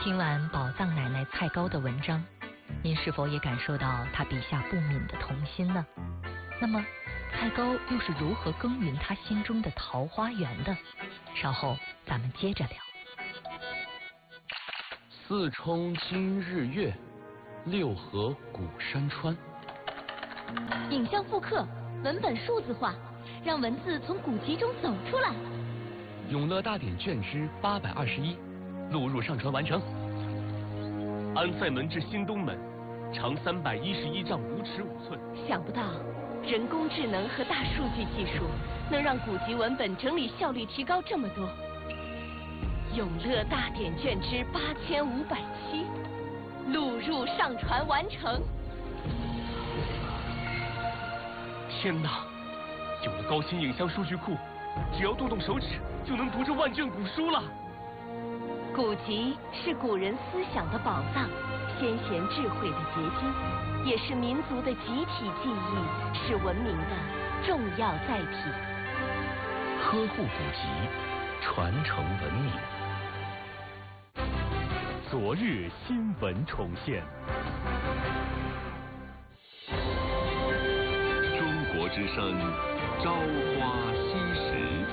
听完宝藏奶奶蔡高的文章，您是否也感受到她笔下不泯的童心呢？那么蔡高又是如何耕耘他心中的桃花源的？稍后咱们接着聊。 四冲今日月，六合古山川。 影像复刻，文本数字化，让文字从古籍中走出来。 永乐大典卷之821，录入上传完成。 安塞门至新东门，长311丈5尺5寸。 想不到人工智能和大数据技术能让古籍文本整理效率提高这么多。永乐大典卷之8507，录入上传完成。 天哪！有了高新影像数据库，只要动动手指就能读这万卷古书了。 古籍是古人思想的宝藏，先贤智慧的结晶，也是民族的集体记忆，是文明的重要载体。 呵护古籍，传承文明。 昨日新闻重现。 中国之声，朝花夕拾。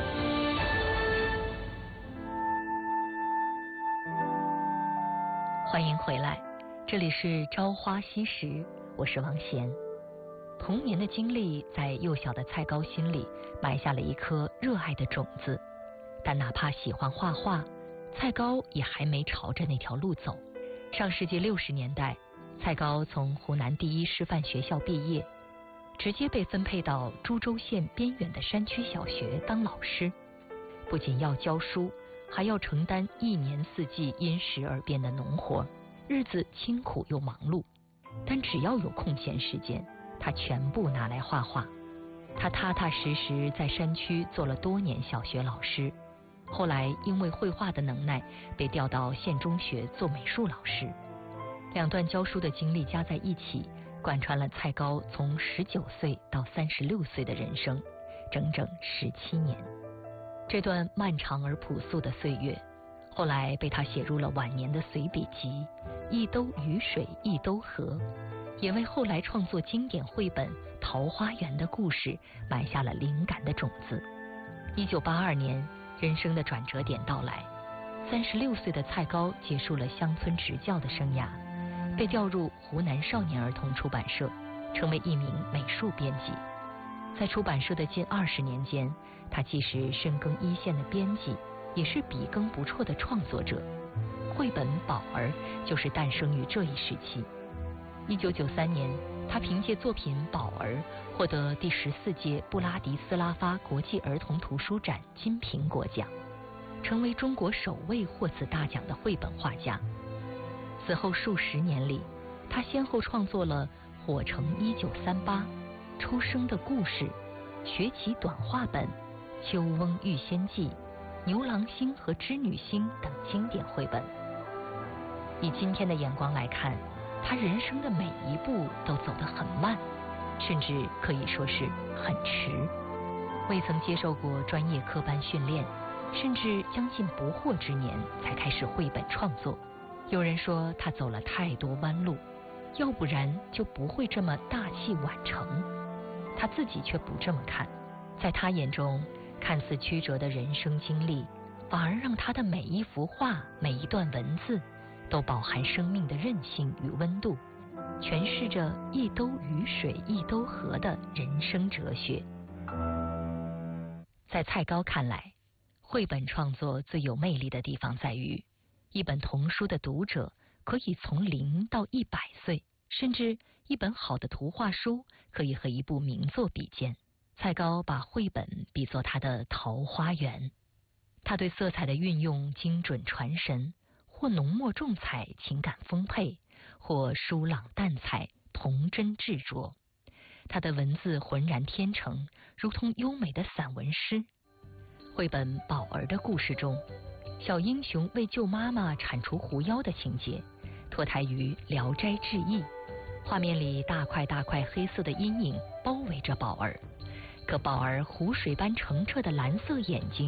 欢迎回来，这里是朝花夕拾，我是王贤。童年的经历在幼小的蔡高心里埋下了一颗热爱的种子，但哪怕喜欢画画，蔡高也还没朝着那条路走。上世纪60年代，蔡高从湖南第一师范学校毕业，直接被分配到株洲县边远的山区小学当老师，不仅要教书，还要承担1年4季因时而变的农活，日子清苦又忙碌。但只要有空闲时间，他全部拿来画画。他踏踏实实在山区做了多年小学老师，后来因为绘画的能耐，被调到县中学做美术老师。2段教书的经历加在一起，贯穿了蔡高从19岁到36岁的人生，整整17年。这段漫长而朴素的岁月，后来被他写入了晚年的随笔集《一兜雨水一兜河》，也为后来创作经典绘本《桃花源》的故事埋下了灵感的种子。1982年，人生的转折点到来，36岁的蔡高结束了乡村执教的生涯，被调入湖南少年儿童出版社，成为一名美术编辑。在出版社的近20年间，他既是深耕一线的编辑，也是笔耕不辍的创作者。绘本《宝儿》就是诞生于这一时期。1993年，他凭借作品《宝儿》获得第14届布拉迪斯拉发国际儿童图书展金苹果奖，成为中国首位获此大奖的绘本画家。此后数十年里，他先后创作了《火城1938》、《出生的故事》、《学习短话本》、《秋翁遇仙记》、《牛郎星和织女星》等经典绘本。以今天的眼光来看，他人生的每一步都走得很慢，甚至可以说是很迟。未曾接受过专业科班训练，甚至将近不惑之年才开始绘本创作。有人说他走了太多弯路，要不然就不会这么大器晚成。他自己却不这么看，在他眼中，看似曲折的人生经历，反而让他的每一幅画、每一段文字都饱含生命的韧性与温度，诠释着一兜雨水一兜河的人生哲学。在蔡高看来，绘本创作最有魅力的地方在于，一本童书的读者可以从0到100岁，甚至一本好的图画书可以和一部名作比肩。蔡高把绘本比作他的桃花源，他对色彩的运用精准传神，或浓墨重彩情感丰沛，或疏朗淡彩童真执着。他的文字浑然天成，如同优美的散文诗。绘本《宝儿》的故事中，小英雄为救妈妈铲除狐妖的情节脱胎于《聊斋志异》，画面里大块大块黑色的阴影包围着宝儿，可宝儿湖水般澄澈的蓝色眼睛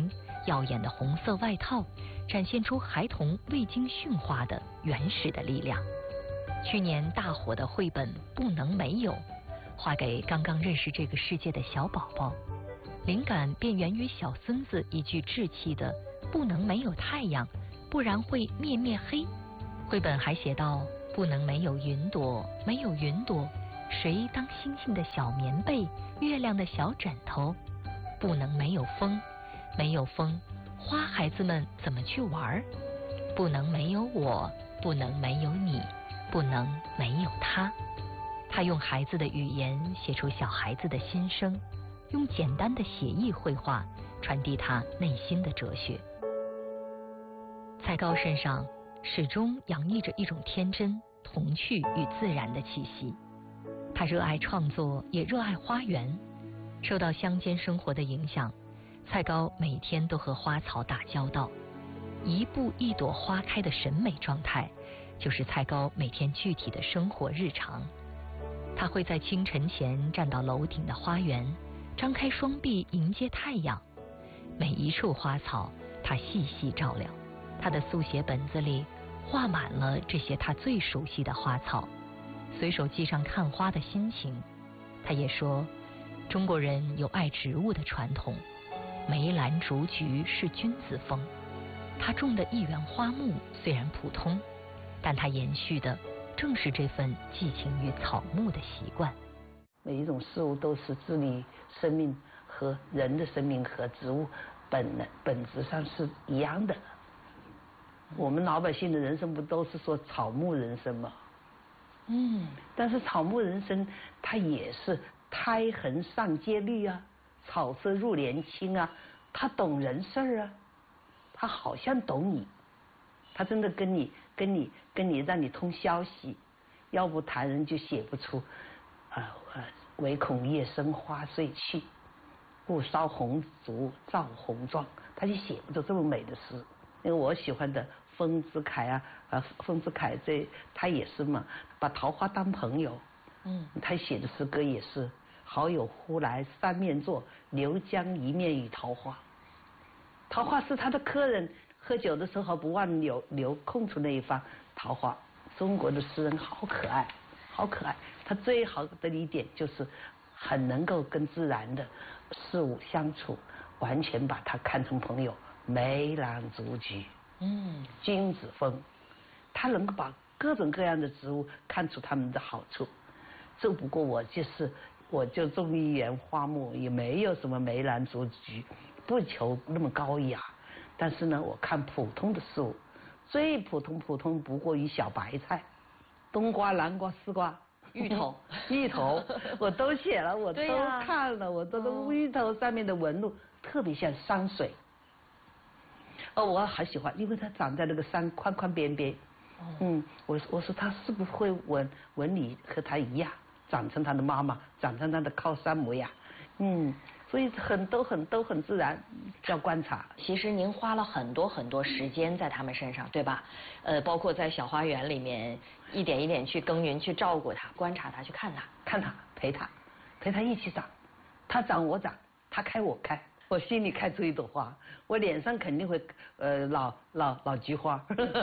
耀眼的红色外套，展现出孩童未经驯化的原始的力量。去年大火的绘本《不能没有》，画给刚刚认识这个世界的小宝宝，灵感便源于小孙子一句稚气的“不能没有太阳，不然会灭灭黑”。绘本还写道：“不能没有云朵，没有云朵，谁当星星的小棉被，月亮的小枕头？不能没有风，没有风，花孩子们怎么去玩？不能没有我，不能没有你，不能没有他。”他用孩子的语言写出小孩子的心声，用简单的写意绘画传递他内心的哲学。蔡高身上始终洋溢着一种天真、童趣与自然的气息。他热爱创作，也热爱花园。受到乡间生活的影响，蔡高每天都和花草打交道。一步一朵花开的审美状态，就是蔡高每天具体的生活日常。他会在清晨前站到楼顶的花园，张开双臂迎接太阳。每一处花草，他细细照料。他的速写本子里画满了这些他最熟悉的花草，随手记上看花的心情。他也说，中国人有爱植物的传统，梅兰竹菊是君子风。他种的一园花木虽然普通，但他延续的正是这份寄情于草木的习惯。 每一种事物都是治理生命和人的生命和植物本质上是一样的。我们老百姓的人生不都是说草木人生吗？但是草木人生它也是胎痕上阶绿啊，草色入帘青啊，他懂人事儿啊，他好像懂你，他真的跟你让你通消息，要不谈人就写不出唯恐夜深花碎去，故烧红烛照红妆，他就写不出这么美的诗。因为我喜欢的丰子恺丰子恺他也是嘛，把桃花当朋友。他写的诗歌也是好友忽来三面坐，留将一面与桃花。桃花是他的客人，喝酒的时候不忘留空出那一方桃花。中国的诗人好可爱，好可爱。他最好的一点就是很能够跟自然的事物相处，完全把它看成朋友。梅兰竹菊，君子风，他能够把各种各样的植物看出它们的好处。只不过我就种一园花木，也没有什么梅兰竹菊，不求那么高雅。但是呢，我看普通的事物，最普通不过于小白菜，冬瓜、南瓜、丝瓜、芋头，我都写了，我都看了，我都芋头上面的纹路特别像山水。我很喜欢，因为它长在那个山宽宽边边。我说它是不是会纹理和它一样，长成它的妈妈，长成它的靠山模样。所以都很自然，要观察。 其实您花了很多时间在他们身上，对吧？包括在小花园里面一点一点去耕耘，去照顾它，观察它，去看它， 陪它一起长，它长我长，它开我开。我心里开出一朵花，我脸上肯定会老菊花。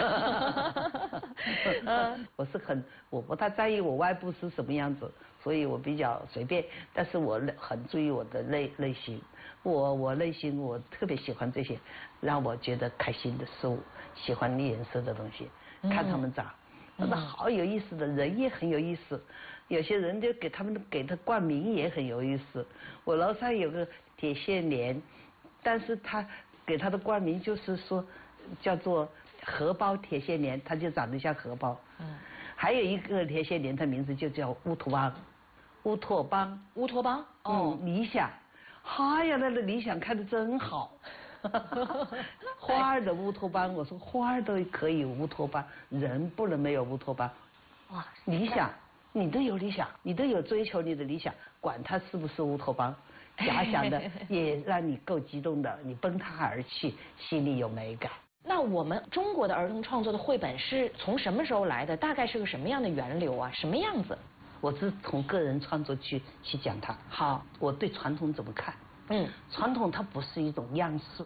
我不太在意我外部是什么样子，所以我比较随便，但是我很注意我的内心。我内心我特别喜欢这些让我觉得开心的事物，喜欢颜色的东西，看它们长。那好有意思的，人也很有意思，有些人就给他冠名也很有意思。我楼上有个铁线莲，但是他给他的冠名就是说叫做荷包铁线莲，它就长得像荷包。还有一个铁线莲，它名字就叫乌托邦。理想。哎呀，那个理想开得真好。花儿的乌托邦，我说花儿都可以乌托邦，人不能没有乌托邦。哇，理想，你都有理想，你都有追求你的理想，管它是不是乌托邦，假想的也让你够激动的，你奔它而去，心里有美感。 那我们中国的儿童创作的绘本是从什么时候来的？大概是个什么样的源流啊？什么样子？ 我是从个人创作去讲它。 好， 我对传统怎么看？传统它不是一种样式，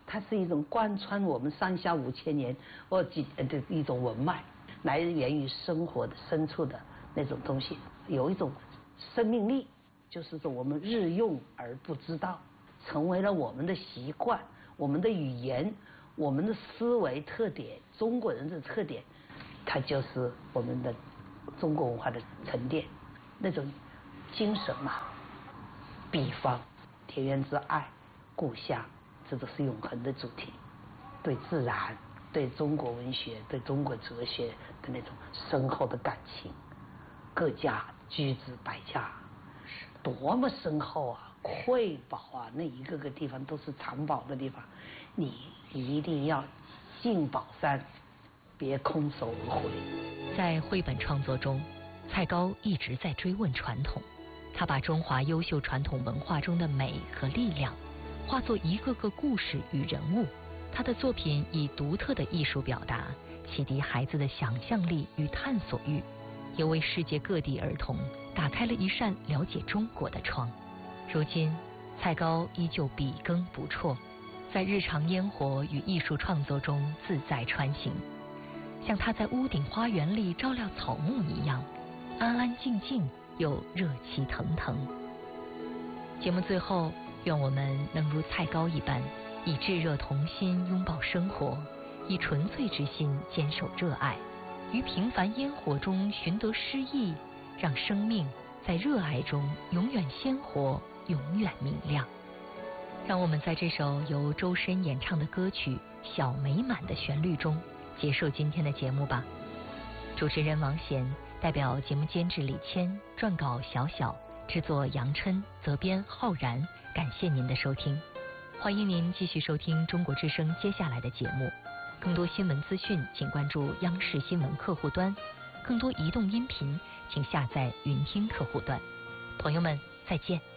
它是一种贯穿我们上下5000年的一种文脉，来源于生活的深处的那种东西，有一种生命力，就是说我们日用而不知道，成为了我们的习惯，我们的语言，我们的思维特点，中国人的特点，它就是我们的中国文化的沉淀，那种精神嘛。比方田园之爱、故乡，这都是永恒的主题。对自然、对中国文学、对中国哲学的那种深厚的感情，各家居之百家，多么深厚啊，瑰宝啊，那一个个地方都是藏宝的地方，你一定要进宝山，别空手而回。 在绘本创作中，蔡高一直在追问传统，他把中华优秀传统文化中的美和力量化作一个个故事与人物。他的作品以独特的艺术表达，启迪孩子的想象力与探索欲，也为世界各地儿童打开了一扇了解中国的窗。如今，蔡高依旧笔耕不辍，在日常烟火与艺术创作中自在穿行，像他在屋顶花园里照料草木一样，安安静静又热气腾腾。节目最后，愿我们能如蔡高一般，以炙热童心拥抱生活，以纯粹之心坚守热爱，于平凡烟火中寻得诗意，让生命在热爱中永远鲜活，永远明亮。让我们在这首由周深演唱的歌曲《小美满》的旋律中结束今天的节目吧。主持人王贤，代表节目监制李谦，撰稿小小，制作杨琛，责编浩然，感谢您的收听。欢迎您继续收听中国之声接下来的节目。更多新闻资讯，请关注央视新闻客户端；更多移动音频，请下载云听客户端。朋友们，再见。